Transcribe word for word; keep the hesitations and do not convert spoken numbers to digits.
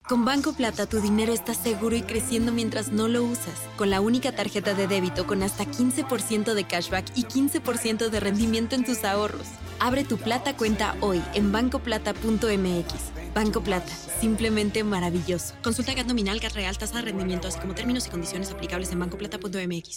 Con Banco Plata, tu dinero está seguro y creciendo mientras no lo usas. Con la única tarjeta de débito con hasta quince por ciento de cashback y quince por ciento de rendimiento en tus ahorros. Abre tu Plata cuenta hoy en banco plata punto m x. Banco Plata, simplemente maravilloso. Consulta G A T nominal, G A T real, tasa de rendimiento, así como términos y condiciones aplicables en banco plata punto m x.